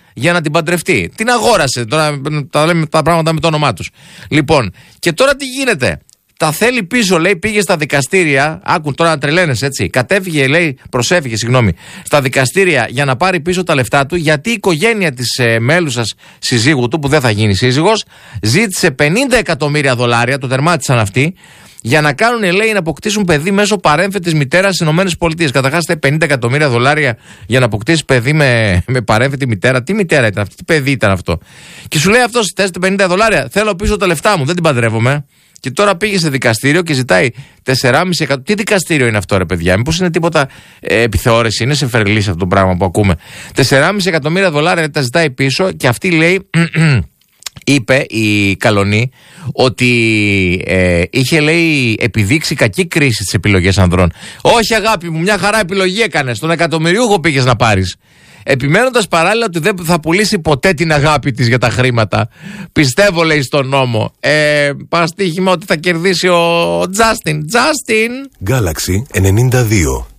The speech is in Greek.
για να την παντρευτεί. Την αγόρασε. Τώρα τα λέμε τα πράγματα με το όνομά τους. Λοιπόν, και τώρα τι γίνεται. Τα θέλει πίσω, λέει, πήγε στα δικαστήρια. Άκουν τώρα να τρελαίνεσαι, έτσι. Κατέφυγε, λέει, προσέφυγε, στα δικαστήρια για να πάρει πίσω τα λεφτά του, γιατί η οικογένεια της μέλουσας συζύγου του, που δεν θα γίνει σύζυγος, ζήτησε $50 εκατομμύρια, το τερμάτισαν αυτοί, για να κάνουν, λέει, να αποκτήσουν παιδί μέσω παρέμφετης μητέρας στις ΗΠΑ. Καταρχάς, $50 εκατομμύρια για να αποκτήσει παιδί με παρέμφετη μητέρα. Τι μητέρα ήταν αυτή, τι παιδί ήταν αυτό. Και σου λέει αυτός, θες $50, θέλω πίσω τα λεφτά μου, δεν την παντρεύομαι. Και τώρα πήγε σε δικαστήριο και ζητάει 4,5 εκατομμύρια. Τι δικαστήριο είναι αυτό, ρε παιδιά? Μήπως είναι τίποτα επιθεώρηση? Είναι σε φερλής αυτό το πράγμα που ακούμε. $4,5 εκατομμύρια τα ζητάει πίσω, και αυτή, λέει, είπε η Καλονή ότι είχε, λέει, επιδείξει κακή κρίση στις επιλογές ανδρών. Όχι, αγάπη μου, μια χαρά επιλογή έκανες. Τον εκατομμυριούχο πήγες να πάρεις. Επιμένοντας παράλληλα ότι δεν θα πουλήσει ποτέ την αγάπη της για τα χρήματα. Πιστεύω, λέει, στον νόμο. Παραστοίχημα ότι θα κερδίσει ο Τζάστιν. Galaxy 92.